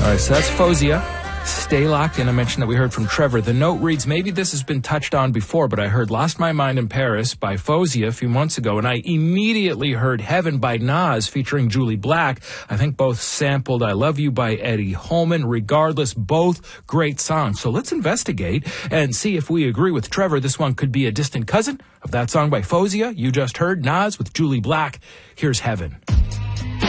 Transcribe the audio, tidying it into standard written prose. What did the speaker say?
All right, so that's Fozia. Stay locked in. I mentioned that we heard from Trevor. The note reads, maybe this has been touched on before, but I heard Lost My Mind in Paris by Fozia a few months ago, and I immediately heard Heaven by Nas featuring Julie Black. I think both sampled I Love You by Eddie Holman. Regardless, both great songs. So let's investigate and see if we agree with Trevor. This one could be a distant cousin of that song by Fozia. You just heard Nas with Julie Black. Here's Heaven.